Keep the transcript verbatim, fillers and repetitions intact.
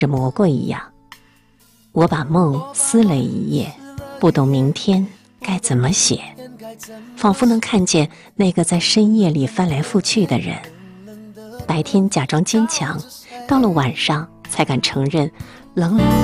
着蘑菇一样，我把梦撕了一页，不懂明天该怎么写，仿佛能看见那个在深夜里翻来覆去的人，白天假装坚强，到了晚上才敢承认冷冷